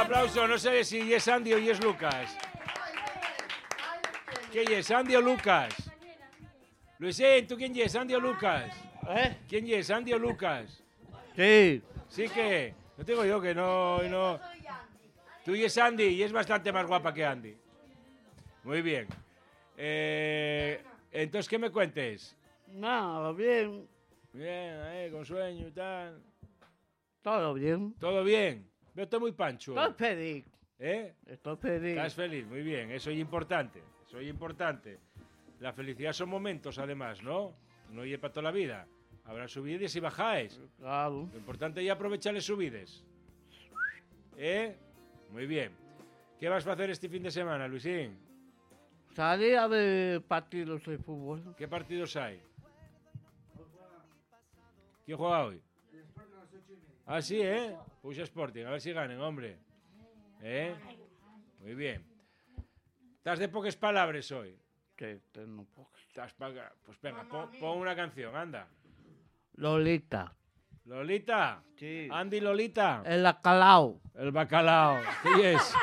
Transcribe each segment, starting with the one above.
aplauso. No sé si es Andy o es Lucas. ¿Quién es, Andy o Lucas? Luisín, ¿tú quién es, Andy o Lucas? ¿Quién es, Andy o Lucas? Sí. Sí que, no te digo yo que no. Tú y es Andy y es bastante más guapa que Andy. Muy bien. Entonces, ¿qué me cuentes? Nada, bien. Bien, con sueño y tal. Todo bien. ¿Todo bien? Veo estoy muy pancho. Estoy feliz. Estoy feliz. Estás feliz, muy bien. Eso es importante. Eso es importante. La felicidad son momentos, además, ¿no? No es para toda la vida. Habrá subides y bajáis. Claro. Lo importante es aprovechar las subides. Muy bien. ¿Qué vas a hacer este fin de semana, Luisín? Salí a ver partidos de fútbol. ¿Qué partidos hay? ¿Quién juega hoy? Ah, sí, Pues Sporting, a ver si ganen, hombre. Muy bien. ¿Estás de pocas palabras hoy? Que tengo pocas. Pues venga, pon una canción, anda. Lolita. ¿Lolita? Sí. Andy Lolita. El bacalao. El bacalao. ¿Qué es?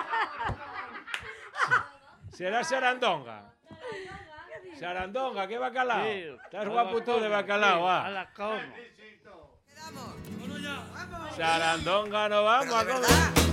¿Será Sarandonga? Sarandonga, ¿qué bacalao? Sí. Estás guapo tú de bacalao, A ah. la cama. Sarandonga no vamos a comer.